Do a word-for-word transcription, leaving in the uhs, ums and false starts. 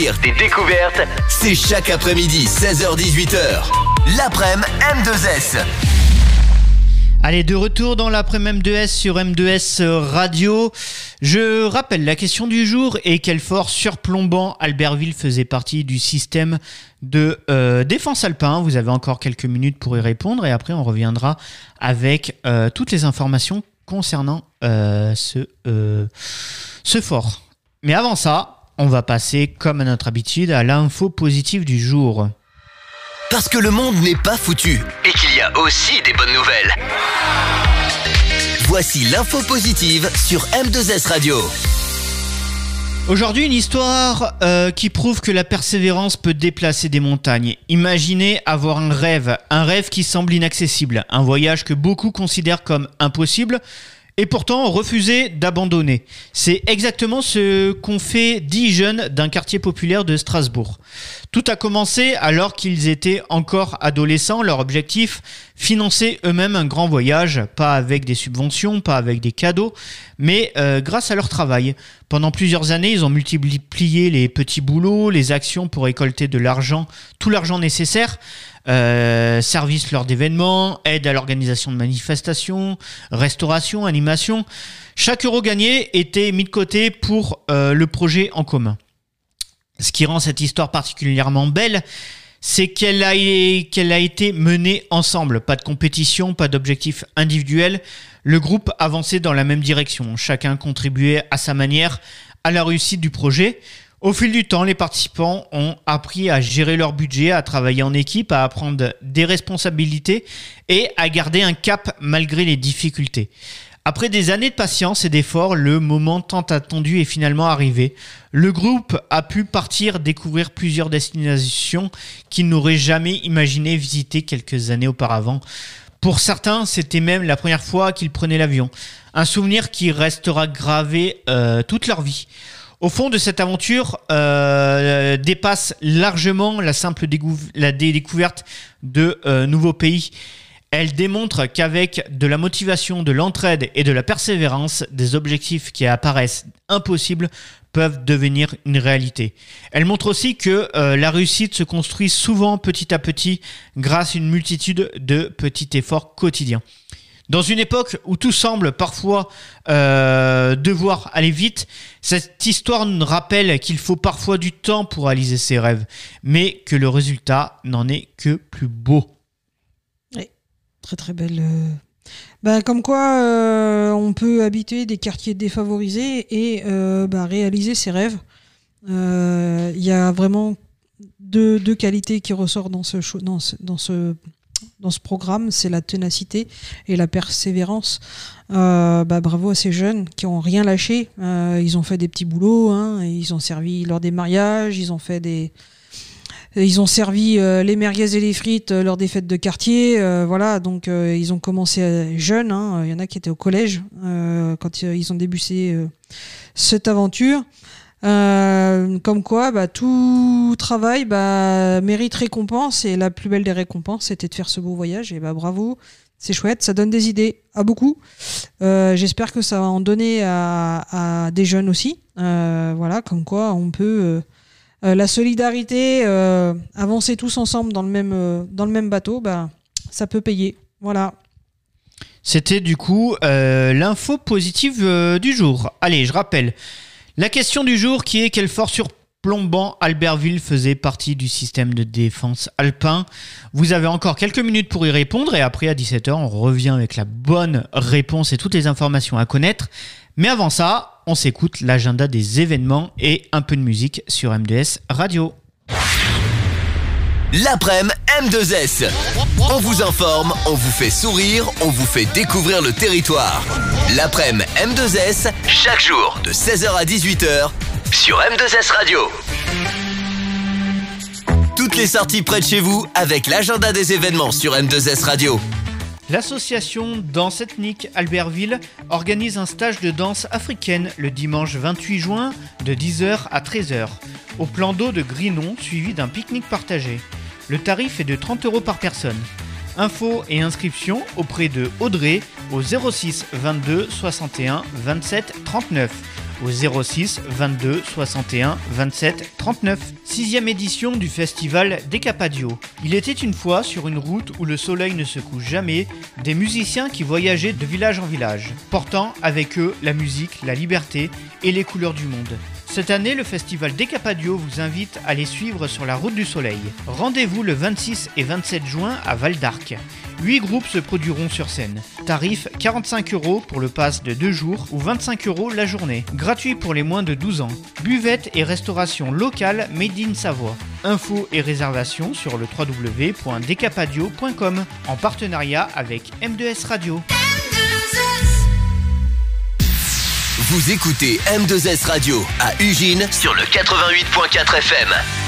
découvrir tes découvertes, c'est chaque après-midi seize heures dix-huit heures. L'après-midi M deux S. Allez, de retour dans l'après-midi M deux S sur M deux S Radio. Je rappelle la question du jour et quel fort surplombant Albertville faisait partie du système de euh, défense alpin. Vous avez encore quelques minutes pour y répondre et après on reviendra avec euh, toutes les informations concernant euh, ce, euh, ce fort. Mais avant ça, on va passer, comme à notre habitude, à l'info positive du jour. Parce que le monde n'est pas foutu et qu'il y a aussi des bonnes nouvelles. Voici l'info positive sur M deux S Radio. Aujourd'hui, une histoire euh, qui prouve que la persévérance peut déplacer des montagnes. Imaginez avoir un rêve, un rêve qui semble inaccessible, un voyage que beaucoup considèrent comme impossible et pourtant refuser d'abandonner. C'est exactement ce qu'ont fait dix jeunes d'un quartier populaire de Strasbourg. Tout a commencé alors qu'ils étaient encore adolescents. Leur objectif, financer eux-mêmes un grand voyage, pas avec des subventions, pas avec des cadeaux, mais euh, grâce à leur travail. Pendant plusieurs années, ils ont multiplié les petits boulots, les actions pour récolter de l'argent, tout l'argent nécessaire. Euh, service lors d'événements, aide à l'organisation de manifestations, restauration, animation. Chaque euro gagné était mis de côté pour euh, le projet en commun. Ce qui rend cette histoire particulièrement belle, c'est qu'elle a, qu'elle a été menée ensemble. Pas de compétition, pas d'objectif individuel. Le groupe avançait dans la même direction. Chacun contribuait à sa manière à la réussite du projet. Au fil du temps, les participants ont appris à gérer leur budget, à travailler en équipe, à prendre des responsabilités et à garder un cap malgré les difficultés. Après des années de patience et d'efforts, le moment tant attendu est finalement arrivé. Le groupe a pu partir découvrir plusieurs destinations qu'ils n'auraient jamais imaginé visiter quelques années auparavant. Pour certains, c'était même la première fois qu'ils prenaient l'avion. Un souvenir qui restera gravé euh, toute leur vie. Au fond de cette aventure euh, dépasse largement la simple dégou- la découverte de euh, nouveaux pays. Elle démontre qu'avec de la motivation, de l'entraide et de la persévérance, des objectifs qui apparaissent impossibles peuvent devenir une réalité. Elle montre aussi que euh, la réussite se construit souvent petit à petit grâce à une multitude de petits efforts quotidiens. Dans une époque où tout semble parfois euh, devoir aller vite, cette histoire nous rappelle qu'il faut parfois du temps pour réaliser ses rêves, mais que le résultat n'en est que plus beau. Oui, très très belle. Euh... Ben, comme quoi, euh, on peut habiter des quartiers défavorisés et euh, ben, réaliser ses rêves. Il euh, y a vraiment deux, deux qualités qui ressortent dans ce show, dans ce, dans ce dans ce programme, c'est la ténacité et la persévérance. Euh, bah, bravo à ces jeunes qui ont rien lâché. Euh, ils ont fait des petits boulots, hein, ils ont servi lors des mariages, ils ont fait des, ils ont servi euh, les merguez et les frites euh, lors des fêtes de quartier. Euh, voilà, donc euh, ils ont commencé euh, jeunes. Hein. Il y en a qui étaient au collège euh, quand euh, ils ont débuté euh, cette aventure. Euh, comme quoi bah, tout travail bah, mérite récompense et la plus belle des récompenses c'était de faire ce beau voyage et bah, bravo, c'est chouette, ça donne des idées à beaucoup. Euh, j'espère que ça va en donner à, à des jeunes aussi, euh, voilà, comme quoi on peut euh, la solidarité, euh, avancer tous ensemble dans le même, euh, dans le même bateau, bah, ça peut payer, voilà. C'était du coup euh, l'info positive euh, du jour. Allez, je rappelle la question du jour qui est quel fort surplombant Albertville faisait partie du système de défense alpin. Vous avez encore quelques minutes pour y répondre et après à dix-sept heures on revient avec la bonne réponse et toutes les informations à connaître. Mais avant ça, on s'écoute l'agenda des événements et un peu de musique sur M deux S Radio. L'après-midi M deux S. On vous informe, on vous fait sourire, on vous fait découvrir le territoire. L'après-midi M deux S, chaque jour de seize heures à dix-huit heures sur M deux S Radio. Toutes les sorties près de chez vous avec l'agenda des événements sur M deux S Radio. L'association Danse Ethnique Albertville organise un stage de danse africaine le dimanche vingt-huit juin de dix heures à treize heures au plan d'eau de Grinon suivi d'un pique-nique partagé. Le tarif est de trente euros par personne. Infos et inscriptions auprès de Audrey au zéro six vingt-deux soixante et un vingt-sept trente-neuf au zéro six vingt-deux soixante et un vingt-sept trente-neuf. Sixième édition du festival Decapadio. Il était une fois sur une route où le soleil ne se couche jamais, des musiciens qui voyageaient de village en village, portant avec eux la musique, la liberté et les couleurs du monde. Cette année, le festival Decapadio vous invite à les suivre sur la route du soleil. Rendez-vous le vingt-six et vingt-sept juin à Val d'Arc. Huit groupes se produiront sur scène. Tarif quarante-cinq euros pour le pass de deux jours ou vingt-cinq euros la journée. Gratuit pour les moins de douze ans. Buvette et restauration locale made in Savoie. Infos et réservations sur le w w w point decapadio point com en partenariat avec M deux S Radio. Vous écoutez M deux S Radio à Ugine sur le quatre-vingt-huit point quatre F M.